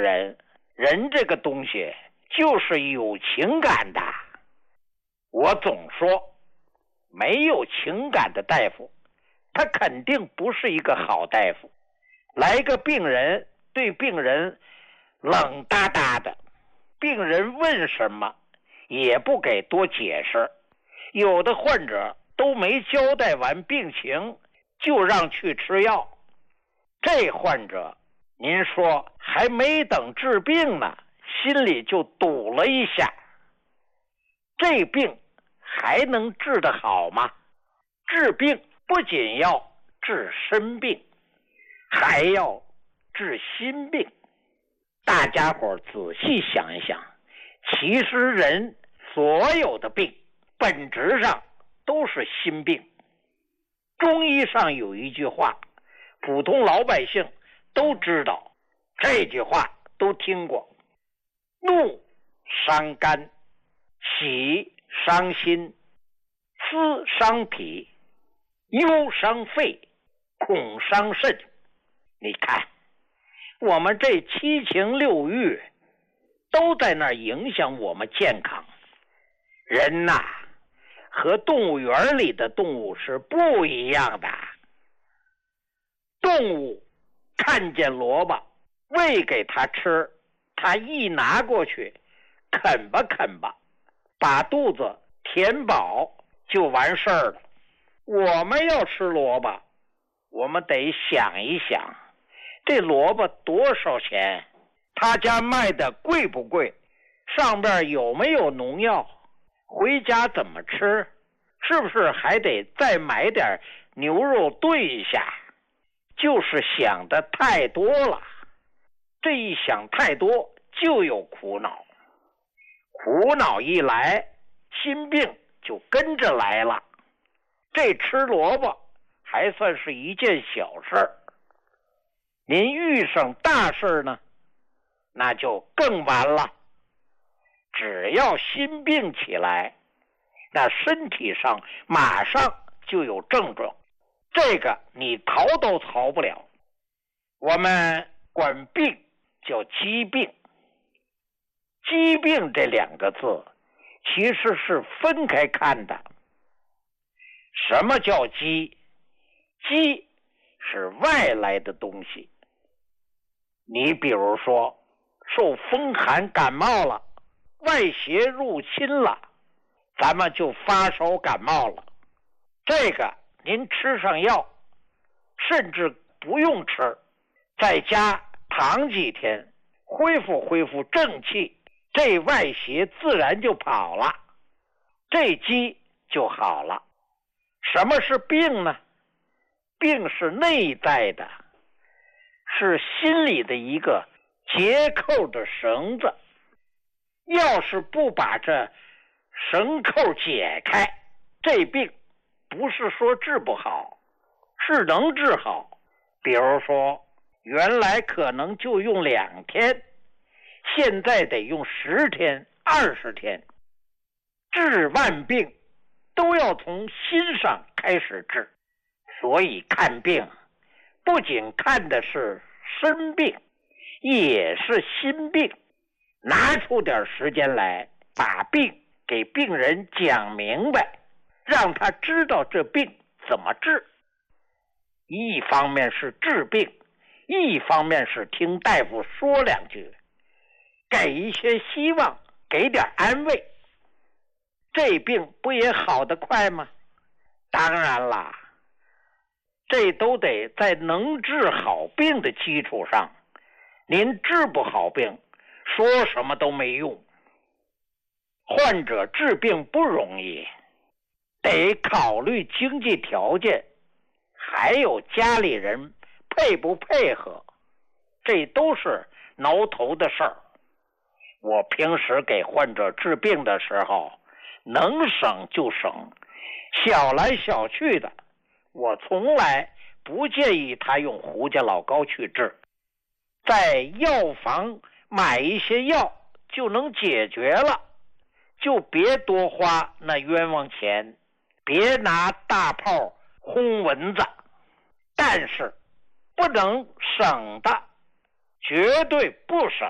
人，人这个东西就是有情感的。我总说，没有情感的大夫，他肯定不是一个好大夫。来个病人，对病人冷哒哒的，病人问什么也不给多解释，有的患者都没交代完病情就让去吃药。这患者您说还没等治病呢，心里就堵了一下，这病还能治得好吗？治病不仅要治身病，还要治心病。大家伙仔细想一想，其实人所有的病本质上都是心病。中医上有一句话，普通老百姓都知道，这句话都听过：怒伤肝，喜伤心，思伤脾，忧伤肺，恐伤肾。你看，我们这七情六欲都在那儿影响我们健康。人呐，和动物园里的动物是不一样的。动物看见萝卜喂给它吃，它一拿过去啃吧啃吧，把肚子填饱就完事儿了。我们要吃萝卜，我们得想一想，这萝卜多少钱？他家卖的贵不贵？上边有没有农药？回家怎么吃？是不是还得再买点牛肉炖一下？就是想的太多了，这一想太多就有苦恼，苦恼一来，心病就跟着来了。这吃萝卜还算是一件小事儿，您遇上大事呢，那就更完了。只要心病起来，那身体上马上就有症状，这个你逃都逃不了。我们管病叫疾病，疾病这两个字其实是分开看的。什么叫疾？疾是外来的东西，你比如说受风寒感冒了，外邪入侵了，咱们就发烧感冒了。这个您吃上药，甚至不用吃，在家躺几天，恢复正气，这外邪自然就跑了，这疾就好了。什么是病呢？病是内在的，是心里的一个结扣的绳子。要是不把这绳扣解开，这病不是说治不好，是能治好。比如说，原来可能就用2天，现在得用10天、20天。治万病都要从心上开始治，所以看病不仅看的是身病，也是心病。拿出点时间来，把病给病人讲明白，让他知道这病怎么治。一方面是治病，一方面是听大夫说2句，给一些希望，给点安慰。这病不也好得快吗？当然啦，这都得在能治好病的基础上。您治不好病，说什么都没用。患者治病不容易，得考虑经济条件，还有家里人配不配合，这都是挠头的事儿。我平时给患者治病的时候，能省就省，小来小去的，我从来不建议他用胡家老膏去治，在药房买一些药就能解决了，就别多花那冤枉钱，别拿大炮轰蚊子。但是不能省的，绝对不省。